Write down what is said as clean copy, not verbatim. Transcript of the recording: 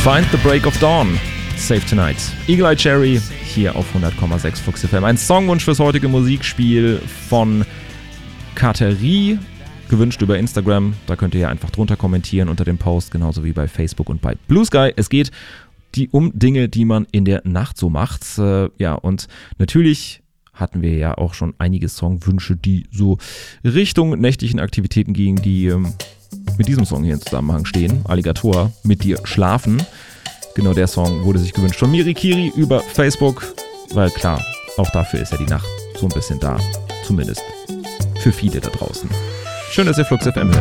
Find the Break of Dawn, Save Tonight. Eagle Eye Cherry hier auf 100,6 Flux FM. Ein Songwunsch fürs heutige Musikspiel von Katerie, gewünscht über Instagram. Da könnt ihr ja einfach drunter kommentieren unter dem Post, genauso wie bei Facebook und bei Blue Sky. Es geht um Dinge, die man in der Nacht so macht. Und natürlich hatten wir ja auch schon einige Songwünsche, die so Richtung nächtlichen Aktivitäten gingen, die mit diesem Song hier in Zusammenhang stehen. Alligator, mit dir schlafen. Genau der Song wurde sich gewünscht von Miri Kiri über Facebook, weil klar, auch dafür ist ja die Nacht so ein bisschen da. Zumindest für viele da draußen. Schön, dass ihr Flux FM hört.